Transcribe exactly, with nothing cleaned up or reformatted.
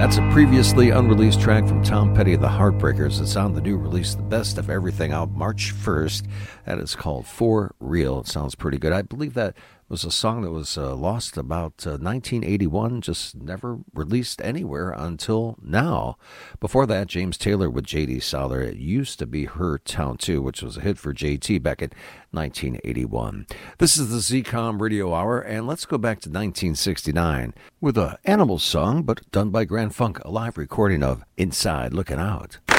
That's a previously unreleased track from Tom Petty and the Heartbreakers. It's on the new release, The Best of Everything, out March first. That is called For Real. It sounds pretty good. I believe that was a song that was uh, lost about uh, nineteen eighty-one, just never released anywhere until now. Before that, James Taylor with J D. Souther. It used to be Her Town too, which was a hit for J T back in nineteen eighty-one. This is the Z COM Radio Hour, and let's go back to nineteen sixty-nine with a Animals song, but done by Grand Funk, a live recording of Inside Looking Out.